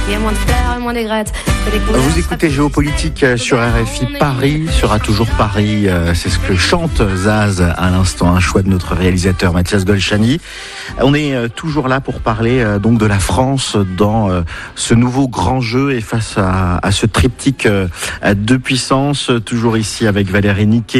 Il y a moins de fleurs et moins d'aigrettes. Vous écoutez Géopolitique sur RFI. Paris sera toujours Paris. C'est ce que chante Zaz à l'instant, un choix de notre réalisateur Mathias Golchani. On est toujours là pour parler donc de la France dans ce nouveau grand jeu et face à ce triptyque de puissance. Toujours ici avec Valérie Niquet.